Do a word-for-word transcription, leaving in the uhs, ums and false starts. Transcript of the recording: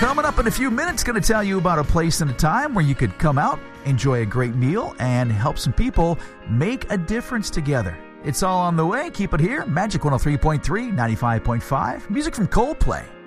Coming up in a few minutes, going to tell you about a place and a time where you could come out, enjoy a great meal, and help some people make a difference together. It's all on the way. Keep it here. Magic one oh three point three, ninety-five point five. Music from Coldplay.